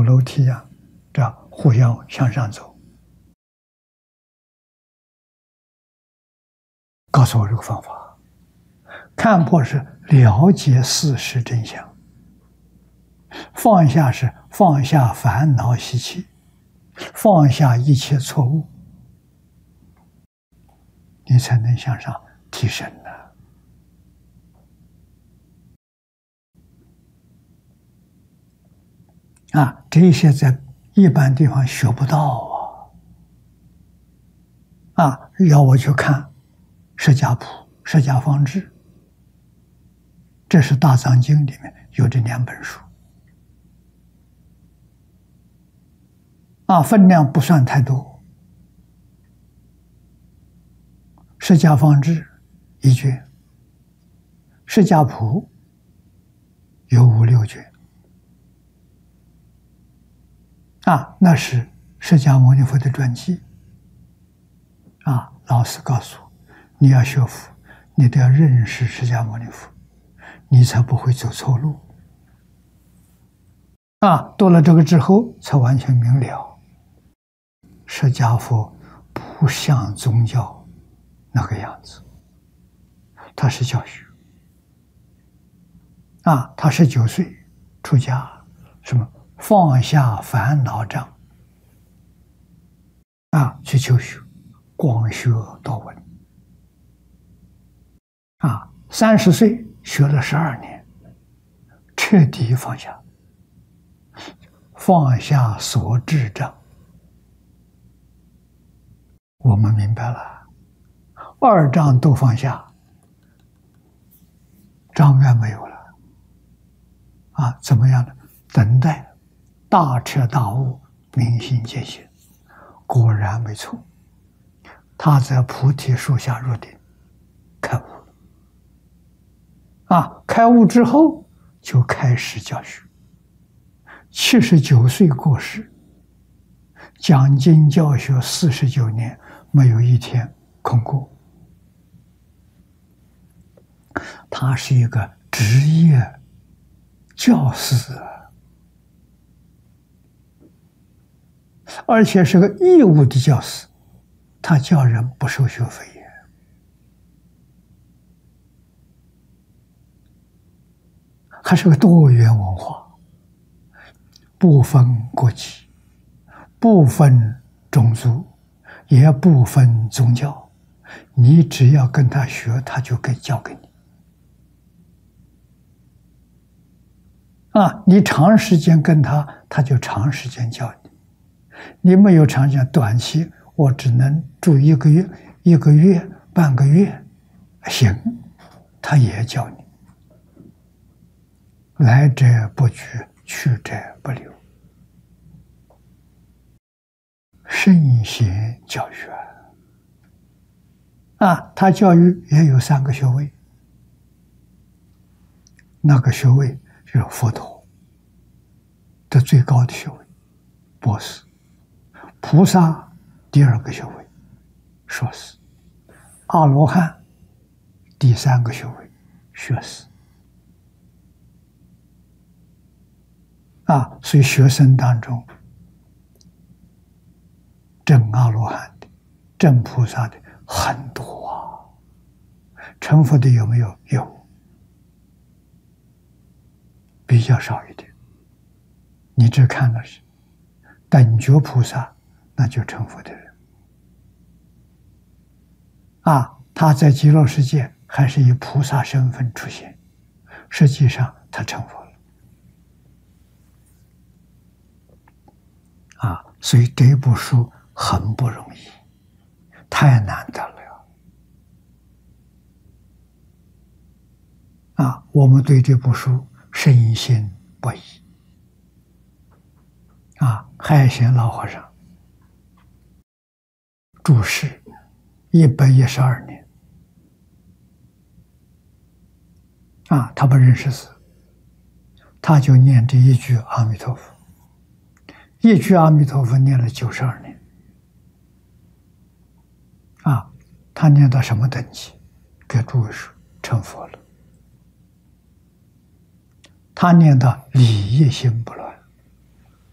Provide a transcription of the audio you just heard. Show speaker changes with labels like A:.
A: 楼梯一样，这样互相向上走。告诉我这个方法，看破是了解事实真相，放下是放下烦恼习气，放下一切错误，你才能向上提升呢。这些在一般地方学不到要我去看《释迦谱》《释迦方志》，这是大藏经里面有这2本书，分量不算太多。释迦方志1卷，释迦谱有5、6卷。那是释迦牟尼佛的传记。老师告诉我，你要学佛，你都要认识释迦牟尼佛，你才不会走错路。读了这个之后，才完全明了，释迦佛不像宗教那个样子，他是教学。他19岁出家，什么？放下烦恼障，去求学，广学多闻。30岁学了12年，彻底放下，放下所知障。我们明白了，2障都放下，障碍没有了。怎么样呢？等待大彻大悟，明心见性，果然没错。他在菩提树下入定，开悟了。开悟之后就开始教学。79岁过世，讲经教学49年，没有一天空过。他是一个职业教师而且是个义务的教师，他教人不收学费。还是个多元文化，不分国籍，不分种族，也不分宗教，你只要跟他学，他就可以教给你。你长时间跟他，他就长时间教你。你没有长时间，短期我只能住1个月、1个月、半个月，行，他也教你。来者不拒，去者不留。圣贤教学他教育也有3个学位，那个学位就是佛陀的最高的学位，博士；菩萨第2个学位，硕士；阿罗汉第3个学位，学士。所以学生当中，证阿罗汉的、证菩萨的很多成佛的有没有？有，比较少一点。你只看的是等觉菩萨，那就成佛的人。他在极乐世界还是以菩萨身份出现，实际上他成佛了。所以这部书很不容易，太难得了。我们对这部书深信不疑。海贤老和尚住世112年。他不认识字，他就念这一句阿弥陀佛。一句阿弥陀佛念了92年。他念到什么等级？给诸位说，成佛了。他念到理业心不乱。